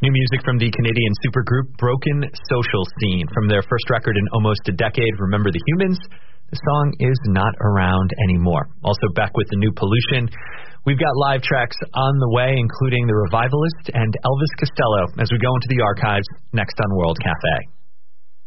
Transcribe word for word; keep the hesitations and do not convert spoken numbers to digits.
New music from the Canadian supergroup Broken Social Scene. From their first record in almost a decade, Remember the Humans, the song is not around anymore. Also back with the new Pollution. We've got live tracks on the way, including The Revivalist and Elvis Costello, as we go into the archives next on World Cafe.